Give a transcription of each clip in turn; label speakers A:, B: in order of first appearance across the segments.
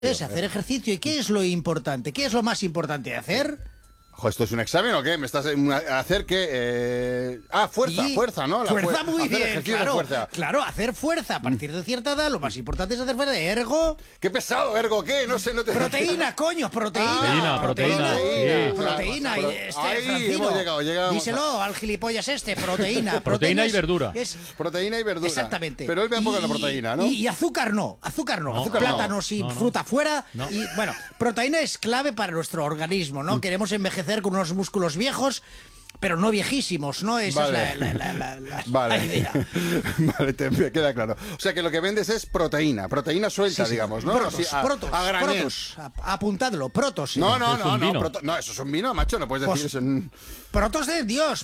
A: Es hacer ejercicio. ¿Y qué es lo importante? ¿Qué es lo más importante de hacer?
B: ¿Esto es un examen o qué? ¿Me estás hacer qué? Fuerza, ¿no?
A: Fuerza, muy
B: hacer
A: bien,
B: de fuerza.
A: claro, hacer fuerza. A partir de cierta edad, lo más importante es hacer fuerza. Ergo...
B: ¡Qué pesado, ergo! ¿Qué? No sé, no te...
A: Proteína, coño, proteína.
C: Proteína.
A: Proteína.
B: Francino, hemos llegado.
A: Díselo al gilipollas proteína.
C: Proteína y verdura.
B: Proteína y verdura.
A: Exactamente.
B: Pero él ve un poco la proteína, ¿no?
A: Y azúcar no. Plátanos y fruta fuera.
C: No.
A: Y bueno, proteína es clave para nuestro organismo, ¿no? Queremos envejecer con unos músculos viejos, pero no viejísimos, ¿no? Esa es la idea.
B: Vale, te queda claro. O sea que lo que vendes es proteína suelta, digamos, ¿no?
A: Protos. Apuntadlo, protos.
B: No, eso es un vino, macho, no puedes decir eso en...
A: Protos de Dios,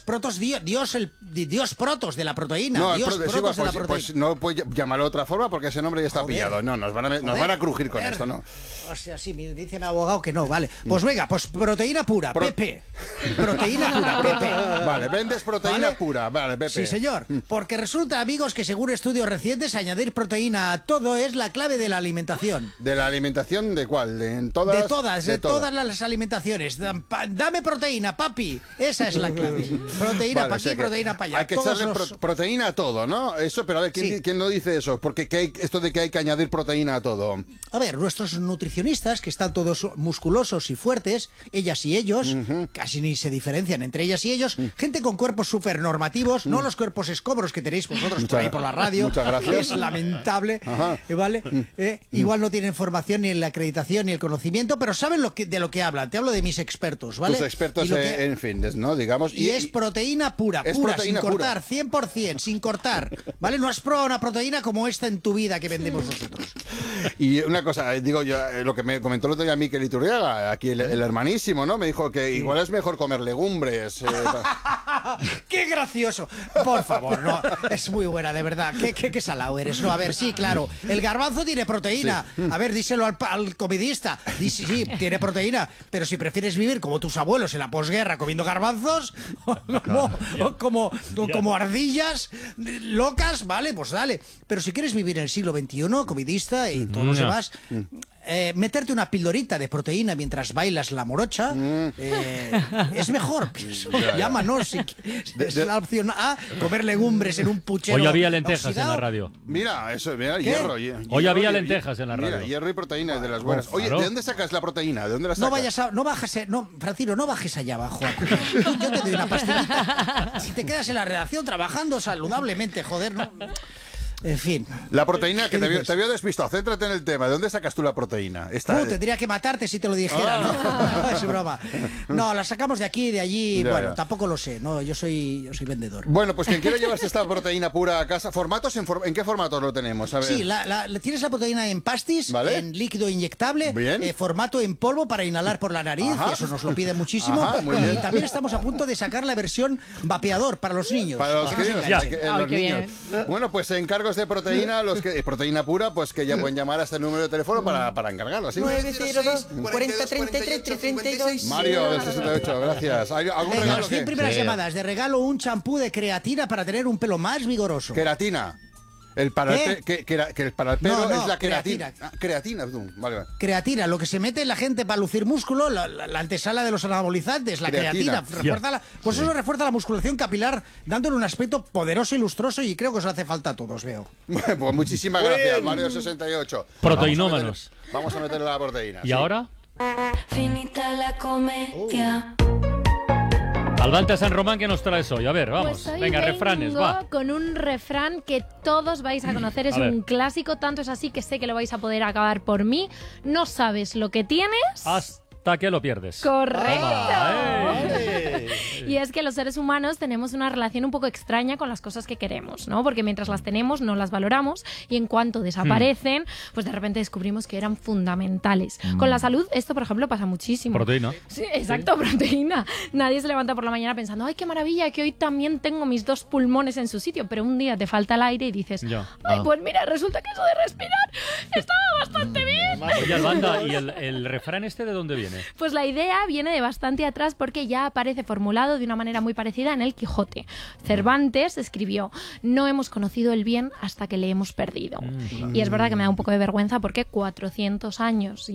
A: Dios protos de la proteína.
B: Pues no puedes llamarlo de otra forma porque ese nombre ya está pillado. No, nos van a crujir con esto, ¿no?
A: O sea, sí, me dice mi abogado que no, vale. Pues venga, pues proteína pura, Pepe. Proteína pura, Pepe.
B: Vale, vendes proteína pura, vale, Pepe.
A: Sí, señor. Porque resulta, amigos, que según estudios recientes, añadir proteína a todo es la clave de la alimentación.
B: ¿De la alimentación de cuál?
A: De todas las alimentaciones. Dame proteína, papi. Esa es la clave. Proteína para aquí, proteína para allá.
B: Hay que echarle proteína a todo, ¿no? Eso, pero a ver, ¿quién no dice eso? Porque esto de que hay que añadir proteína a todo.
A: A ver, nuestros nutricionistas, que están todos musculosos y fuertes, ellas y ellos, casi ni se diferencian entre ellas y ellos, gente con cuerpos súper normativos, no los cuerpos escobros que tenéis vosotros por ahí por la radio.
B: Muchas gracias.
A: Es lamentable, ¿vale? Igual no tienen formación ni en la acreditación ni el conocimiento, pero saben de lo que hablan. Te hablo de mis expertos, ¿vale?
B: Tus expertos en fitness, ¿no? Digamos.
A: Y es proteína pura, sin cortar, 100%, sin cortar, ¿vale? No has probado una proteína como esta en tu vida que vendemos nosotros.
B: Y una cosa, digo yo, lo que me comentó el otro día Mikel Iturriaga, aquí el hermanísimo, ¿no? Me dijo que igual es mejor comer legumbres.
A: ¡Qué gracioso! Por favor, no, es muy buena, de verdad. ¿Qué salado eres? No, a ver, sí, claro, el garbanzo tiene proteína. Sí. A ver, díselo al comidista. Sí, tiene proteína, pero si prefieres vivir como tus abuelos en la posguerra comiendo garbanzos, como ardillas locas, vale, pues dale. Pero si quieres vivir en el siglo XXI, comidista y todos los demás... meterte una pildorita de proteína mientras bailas la morocha es mejor. Llámanos es la opción A, comer legumbres en un puchero.
C: Hoy había lentejas
A: oxidado.
C: en la radio.
B: Mira, hierro.
C: Hoy había lentejas en la radio.
B: Mira, hierro y proteína de las buenas. Oye, ¿de dónde sacas la proteína? ¿De dónde la sacas?
A: Francino, no bajes allá abajo. Yo te doy una pastillita. Si te quedas en la redacción trabajando saludablemente, joder, no... En fin.
B: La proteína, que te había despistado. Céntrate en el tema. ¿De dónde sacas tú la proteína?
A: Tendría que matarte si te lo dijera, ¿no? Es broma. No, la sacamos de aquí y de allí. Bueno, tampoco lo sé. No, yo soy vendedor.
B: Bueno, pues quien quiera llevarse esta proteína pura a casa, ¿formatos? ¿En qué formatos lo tenemos? A ver.
A: Sí, tienes la proteína en pastis, ¿vale? En líquido inyectable, formato en polvo para inhalar por la nariz, y eso nos lo pide muchísimo. Y también estamos a punto de sacar la versión vapeador para los niños.
B: Para los niños. Bueno, pues encargo de proteína, proteína pura, pues que ya pueden llamar a este número de teléfono para encargarlo, ¿sí?
D: 902 40 33 332.
B: Mario del 68, gracias. ¿Algún regalo?
A: 100 primeras llamadas de regalo, un champú de creatina para tener un pelo más vigoroso.
B: Queratina. El para el pelo es la queratina. Creatina, vale.
A: Creatina, lo que se mete en la gente para lucir músculo, la antesala de los anabolizantes, la creatina. Pues eso refuerza la musculación capilar, dándole un aspecto poderoso y lustroso, y creo que os hace falta a todos, veo.
B: Bueno, pues muchísimas gracias, Mario 68.
C: Proteinómanos.
B: Vamos a meterle la proteína.
C: ¿Y ahora?
E: Finita la comedia.
C: Albalta San Román, ¿qué nos traes hoy? A ver, vamos.
F: Pues
C: venga, refranes, va.
F: Con un refrán que todos vais a conocer. Es un clásico, tanto es así que sé que lo vais a poder acabar por mí. No sabes lo que tienes...
C: Hasta que lo pierdes.
F: ¡Correcto! Y es que los seres humanos tenemos una relación un poco extraña con las cosas que queremos, ¿no? Porque mientras las tenemos no las valoramos, y en cuanto desaparecen, pues de repente descubrimos que eran fundamentales. Con la salud esto, por ejemplo, pasa muchísimo.
C: Proteína.
F: Sí, exacto, proteína. Nadie se levanta por la mañana pensando, ¡ay, qué maravilla, que hoy también tengo mis 2 pulmones en su sitio! Pero un día te falta el aire y dices, ¡ay, pues mira, resulta que eso de respirar estaba bastante bien!
C: Oye, Albanda, ¿y el refrán este de dónde viene?
F: Pues la idea viene de bastante atrás porque ya aparece formulado de una manera muy parecida en el Quijote. Cervantes escribió: no hemos conocido el bien hasta que le hemos perdido. Y es verdad que me da un poco de vergüenza porque 400 años